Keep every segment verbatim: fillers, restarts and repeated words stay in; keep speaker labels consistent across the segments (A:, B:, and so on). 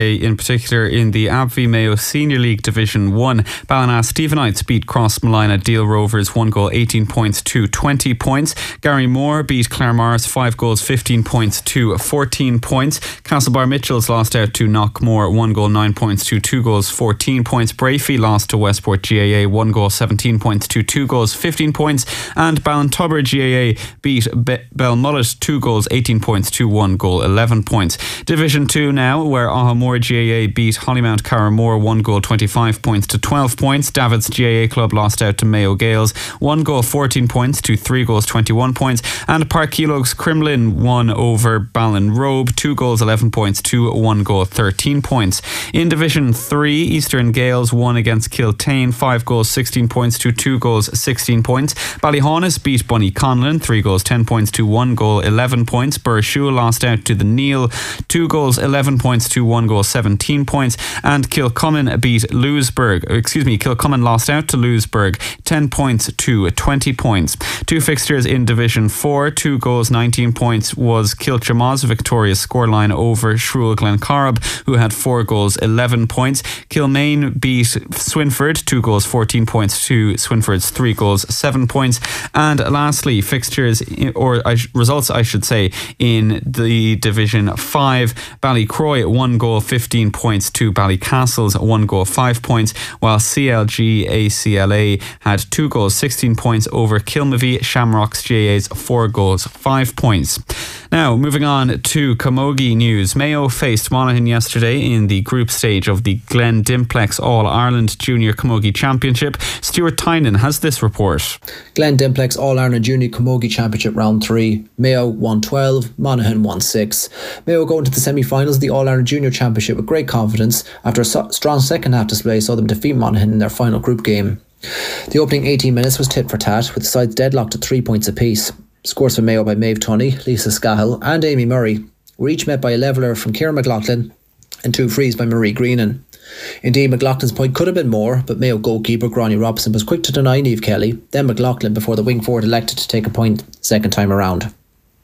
A: In particular in the A B V Mayo Senior League Division one. Ballina Stephenites beat Cross Malina Deal Rovers one goal eighteen points to twenty points. Gary Moore beat Claremorris five goals fifteen points to fourteen points. Castlebar Mitchells lost out to Knockmore one goal nine points to two goals fourteen points. Brafey lost to Westport G A A one goal seventeen points to two goals fifteen points. And Ballintubber G A A beat Be- Belmullet two goals eighteen points to one goal eleven points. Division two now, where Ahamore G A A beat Hollymount Carramore one goal twenty-five points to twelve points. Davids G A A Club lost out to Mayo Gales one goal fourteen points to three goals twenty-one points. And Park Keelogs Crumlin won over Ballinrobe two goals eleven points to one goal thirteen points. In Division three, Eastern Gales won against Kiltane five goals sixteen points to two goals sixteen points. Ballyhaunis beat Bunny Conlon three goals ten points to one goal eleven points. Burshule lost out to the Neil two goals eleven points to one goal seventeen points. And Kilcummin beat Lewisburg excuse me Kilcummin lost out to Lewisburg ten points to twenty points. Two fixtures in Division four, two goals nineteen points was Kilchamoz victorious scoreline over Shrule Glencorrib, who had four goals eleven points. Kilmaine beat Swinford two goals fourteen points to Swinford's three goals seven points. And lastly, fixtures or uh, results I should say in the Division five, Ballycroy one goal fifteen points to Ballycastle's one goal five points, while C L G A C L A had two goals sixteen points over Kilmavie Shamrocks G A A's four goals five points. Now moving on to Camogie news. Mayo faced Monaghan yesterday in the group stage of the Glen Dimplex All-Ireland Junior Camogie Championship. Stuart Tynan has this report.
B: Glen Dimplex All-Ireland Junior Camogie Championship round three. Mayo won twelve, Monaghan won six. Mayo go into the semi-finals of the All-Ireland Junior Championship with great confidence after a so- strong second half display saw them defeat Monaghan in their final group game. The opening eighteen minutes was tit for tat, with the sides deadlocked at three points apiece. Scores for Mayo by Maeve Tunney, Lisa Scahill and Amy Murray were each met by a leveller from Ciara McLaughlin and two frees by Marie Greenan. Indeed, McLaughlin's point could have been more, but Mayo goalkeeper Gráinne Robson was quick to deny Niamh Kelly, then McLaughlin, before the wing forward elected to take a point second time around.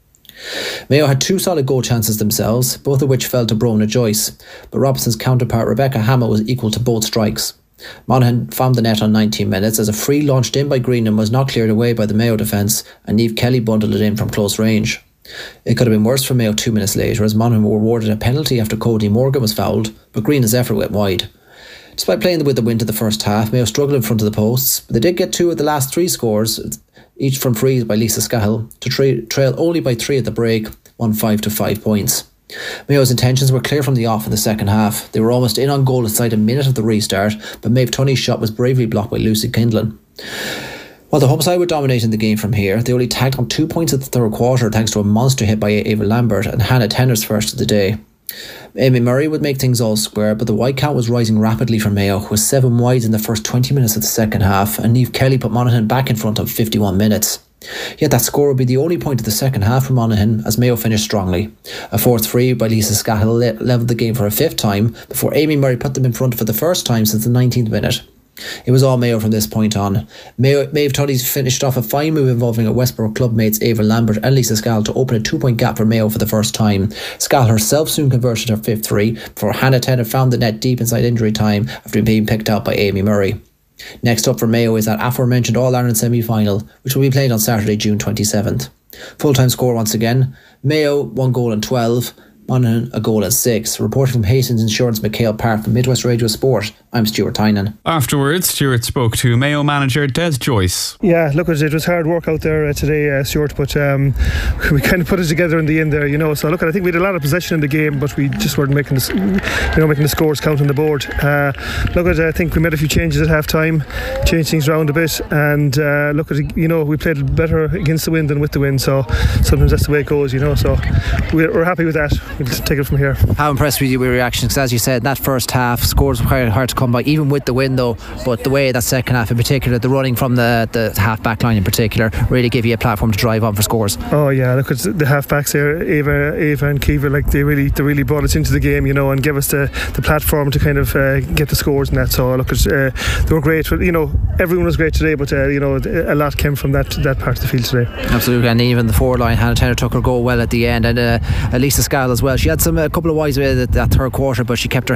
B: Mayo had two solid goal chances themselves, both of which fell to Brona Joyce, but Robson's counterpart Rebecca Hamill was equal to both strikes. Monaghan found the net on nineteen minutes as a free launched in by Greenan was not cleared away by the Mayo defence, and Niamh Kelly bundled it in from close range. It could have been worse for Mayo two minutes later, as Monaghan were awarded a penalty after Cody Morgan was fouled, but Greenan's effort went wide. Despite playing with the wind to the first half, Mayo struggled in front of the posts, but they did get two of the last three scores, each from frees by Lisa Scahill, to tra- trail only by three at the break, won five to five points. Mayo's intentions were clear from the off in the second half. They were almost in on goal inside a minute of the restart, but Maeve Tunney's shot was bravely blocked by Lucy Kindlin. While the home side were dominating the game from here, they only tagged on two points at the third quarter thanks to a monster hit by Ava Lambert and Hannah Tenner's first of the day. Amy Murray would make things all square, but the wide count was rising rapidly for Mayo, with seven wides in the first twenty minutes of the second half, and Niamh Kelly put Monaghan back in front of fifty-one minutes. Yet that score would be the only point of the second half for Monaghan, as Mayo finished strongly. A fourth free by Lisa Scahill le- levelled the game for a fifth time, before Amy Murray put them in front for the first time since the nineteenth minute. It was all Mayo from this point on. Mayo, Maeve Tunney's finished off a fine move involving a Westboro club mates Ava Lambert and Lisa Scahill to open a two-point gap for Mayo for the first time. Scahill herself soon converted her fifth three, before Hannah Tenner found the net deep inside injury time after being picked out by Amy Murray. Next up for Mayo is that aforementioned All-Ireland semi-final, which will be played on Saturday, June twenty-seventh. Full-time score once again: Mayo one goal and twelve, Monaghan a goal and six. Reporting from Hastings Insurance McHale Park for Midwest Radio Sport, I'm Stuart Tynan.
A: Afterwards, Stuart spoke to Mayo manager Des Joyce.
C: Yeah, look, it was hard work out there uh, today, uh, Stuart, but um, we kind of put it together in the end there, you know. So look, I think we had a lot of possession in the game, but we just weren't making the, you know, making the scores count on the board. Uh, look, I think we made a few changes at half time, changed things around a bit, and uh, look, you know, we played better against the wind than with the wind. So sometimes that's the way it goes, you know. So we're, we're happy with that. We'll take it from here.
B: How impressed were you with your reaction? Because as you said, that first half scores were quite hard to come by, even with the win though, but the way that second half in particular, the running from the, the half back line in particular, really gave you a platform to drive on for scores.
C: Oh yeah, look at the half backs there, Ava, Ava and Kiva, like they really they really brought us into the game, you know, and gave us the, the platform to kind of uh, get the scores and that. So look at uh, they were great, you know, everyone was great today, but uh, you know, a lot came from that that part of the field today.
B: Absolutely, and even the forward line, Hannah Tenner took her goal well at the end, and uh, Lisa Scahill as well well. She had some a couple of wides away that, that third quarter, but she kept her